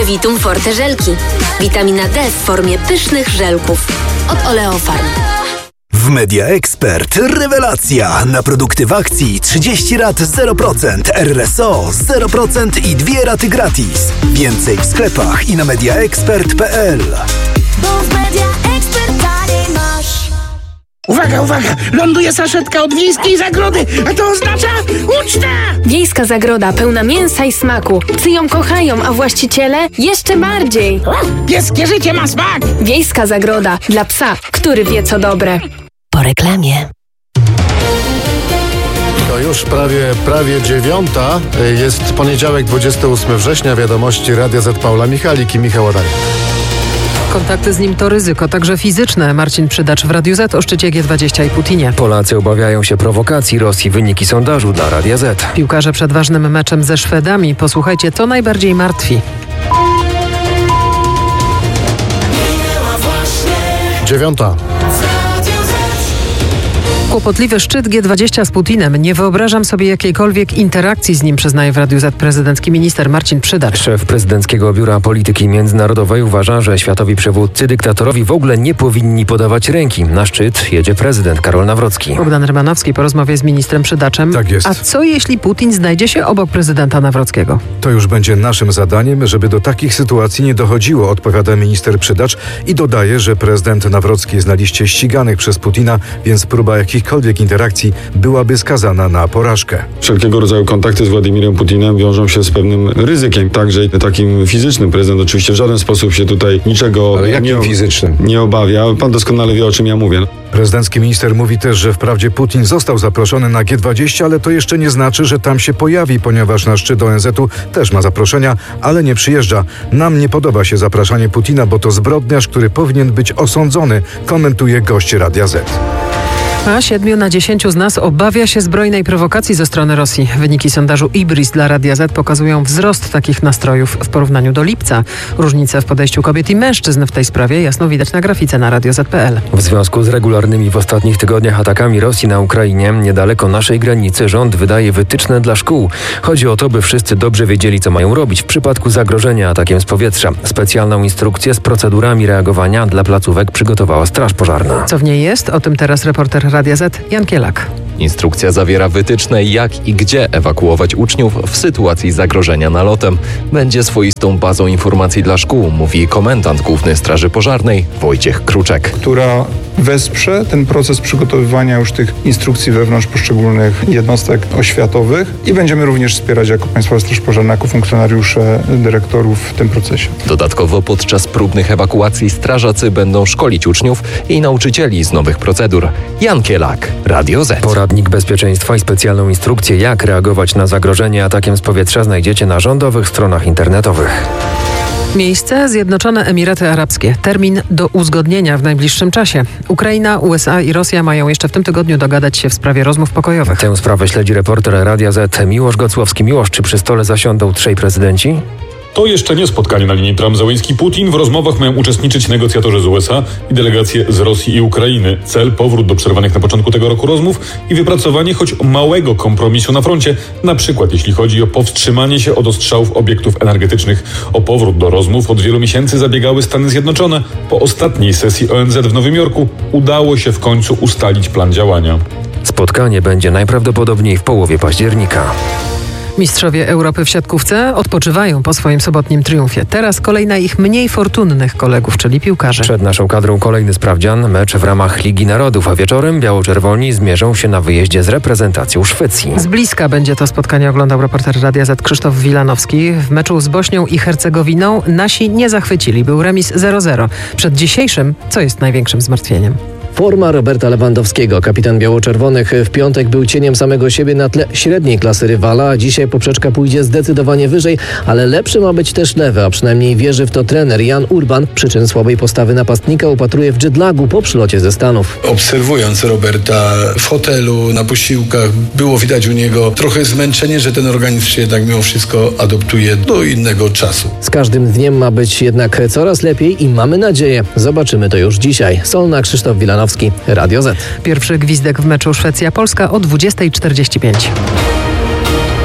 Vitum Forte żelki. Witamina D w formie pysznych żelków. Od Oleofarm. W Media Expert rewelacja! Na produkty w akcji 30 rat 0%, RSO 0% i 2 raty gratis. Więcej w sklepach i na mediaexpert.pl. Bo w Media Expert taniej masz. Uwaga, uwaga! Ląduje saszetka od Wiejskiej Zagrody, a to oznacza ucztę! Wiejska Zagroda pełna mięsa i smaku. Psy ją kochają, a właściciele jeszcze bardziej. Pieskie życie ma smak! Wiejska Zagroda dla psa, który wie co dobre. Po reklamie. To już prawie 9. Jest poniedziałek, 28 września. Wiadomości Radia Z. Paula Michalik i Michał Adamik. Kontakty z nim to ryzyko, także fizyczne. Marcin Przydacz w Radiu Z o szczycie G20 i Putinie. Polacy obawiają się prowokacji Rosji. Wyniki sondażu dla Radia Z. Piłkarze przed ważnym meczem ze Szwedami. Posłuchajcie, co najbardziej martwi. 9. Kłopotliwy szczyt G20 z Putinem. Nie wyobrażam sobie jakiejkolwiek interakcji z nim, przyznaje w Radiu Z prezydencki minister Marcin Przydacz. Szef Prezydenckiego Biura Polityki Międzynarodowej uważa, że światowi przywódcy dyktatorowi w ogóle nie powinni podawać ręki. Na szczyt jedzie prezydent Karol Nawrocki. Bogdan Rymanowski po rozmowie z ministrem Przydaczem. Tak jest. A co jeśli Putin znajdzie się obok prezydenta Nawrockiego? To już będzie naszym zadaniem, żeby do takich sytuacji nie dochodziło, odpowiada minister Przydacz i dodaje, że prezydent Nawrocki jest na liście ściganych przez Putina, więc próba jakichkolwiek interakcji byłaby skazana na porażkę. Wszelkiego rodzaju kontakty z Władimirem Putinem wiążą się z pewnym ryzykiem, także takim fizycznym. Prezydent oczywiście w żaden sposób się tutaj niczego nie obawia. Pan doskonale wie, o czym ja mówię. Prezydencki minister mówi też, że wprawdzie Putin został zaproszony na G20, ale to jeszcze nie znaczy, że tam się pojawi, ponieważ na szczyt ONZ-u też ma zaproszenia, ale nie przyjeżdża. Nam nie podoba się zapraszanie Putina, bo to zbrodniarz, który powinien być osądzony, komentuje gość Radia Z. A 7 na 10 z nas obawia się zbrojnej prowokacji ze strony Rosji. Wyniki sondażu IBRIS dla Radia Z pokazują wzrost takich nastrojów w porównaniu do lipca. Różnice w podejściu kobiet i mężczyzn w tej sprawie jasno widać na grafice na radioz.pl. W związku z regularnymi w ostatnich tygodniach atakami Rosji na Ukrainie, niedaleko naszej granicy, rząd wydaje wytyczne dla szkół. Chodzi o to, by wszyscy dobrze wiedzieli, co mają robić w przypadku zagrożenia atakiem z powietrza. Specjalną instrukcję z procedurami reagowania dla placówek przygotowała Straż Pożarna. Co w niej jest? O tym teraz reporter Radia Z Jan Kielak. Instrukcja zawiera wytyczne, jak i gdzie ewakuować uczniów w sytuacji zagrożenia nalotem. Będzie swoistą bazą informacji dla szkół, mówi komendant główny Straży Pożarnej Wojciech Kruczek. Która wesprze ten proces przygotowywania już tych instrukcji wewnątrz poszczególnych jednostek oświatowych i będziemy również wspierać jako Państwowa Straż Pożarna, jako funkcjonariusze, dyrektorów w tym procesie. Dodatkowo podczas próbnych ewakuacji strażacy będą szkolić uczniów i nauczycieli z nowych procedur. Jan Kielak, Radio Z. Poradnik bezpieczeństwa i specjalną instrukcję, jak reagować na zagrożenie atakiem z powietrza, znajdziecie na rządowych stronach internetowych. Miejsce: Zjednoczone Emiraty Arabskie. Termin do uzgodnienia w najbliższym czasie. Ukraina, USA i Rosja mają jeszcze w tym tygodniu dogadać się w sprawie rozmów pokojowych. Tę sprawę śledzi reporter Radia Z Miłosz Gocłowski. Miłosz, czy przy stole zasiądą trzej prezydenci? To jeszcze nie spotkanie na linii Trump-Zełenski-Putin. W rozmowach mają uczestniczyć negocjatorzy z USA i delegacje z Rosji i Ukrainy. Cel: powrót do przerwanych na początku tego roku rozmów i wypracowanie choć małego kompromisu na froncie, na przykład jeśli chodzi o powstrzymanie się od ostrzałów obiektów energetycznych. O powrót do rozmów od wielu miesięcy zabiegały Stany Zjednoczone. Po ostatniej sesji ONZ w Nowym Jorku udało się w końcu ustalić plan działania. Spotkanie będzie najprawdopodobniej w połowie października. Mistrzowie Europy w siatkówce odpoczywają po swoim sobotnim triumfie. Teraz kolej na ich mniej fortunnych kolegów, czyli piłkarze. Przed naszą kadrą kolejny sprawdzian, mecz w ramach Ligi Narodów, a wieczorem biało-czerwoni zmierzą się na wyjeździe z reprezentacją Szwecji. Z bliska będzie to spotkanie oglądał reporter Radia Z Krzysztof Wilanowski. W meczu z Bośnią i Hercegowiną nasi nie zachwycili. Był remis 0-0. Przed dzisiejszym, co jest największym zmartwieniem? Forma Roberta Lewandowskiego. Kapitan biało-czerwonych w piątek był cieniem samego siebie na tle średniej klasy rywala, a dzisiaj poprzeczka pójdzie zdecydowanie wyżej, ale lepszy ma być też lewy, a przynajmniej wierzy w to trener Jan Urban. Przyczyn słabej postawy napastnika upatruje w jetlagu po przylocie ze Stanów. Obserwując Roberta w hotelu, na posiłkach, było widać u niego trochę zmęczenie, że ten organizm się jednak mimo wszystko adoptuje do innego czasu. Z każdym dniem ma być jednak coraz lepiej i mamy nadzieję. Zobaczymy to już dzisiaj. Solna, Krzysztof Wilanowski, Radio Z. Pierwszy gwizdek w meczu Szwecja-Polska o 20:45.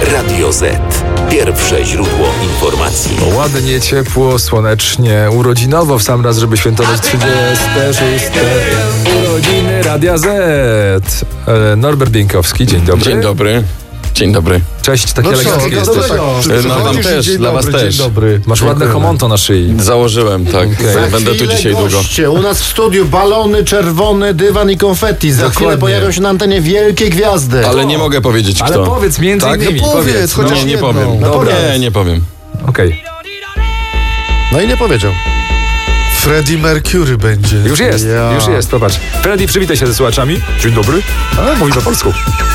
Radio Z. Pierwsze źródło informacji. Ładnie, ciepło, słonecznie, urodzinowo w sam raz, żeby świętować 36. urodziny Radia Z. Norbert Bieńkowski, dzień dobry. Dzień dobry. Dzień dobry. Cześć, taki elegancki jesteś. No wam też, dla was też. Dzień dobry. Masz ładne homonto na szyi. Założyłem, tak. Będę tu dzisiaj długo. U nas w studiu balony, czerwony dywan i konfetti. Za chwilę pojawią się na antenie wielkie gwiazdy. Ale nie mogę powiedzieć kto. Ale powiedz między innymi. No powiedz, chociaż nie powiem. Nie powiem. Okej. No i nie powiedział. Freddie Mercury będzie. Już jest, popatrz. Freddie, przywitaj się ze słuchaczami. Dzień dobry. Mówi po polsku.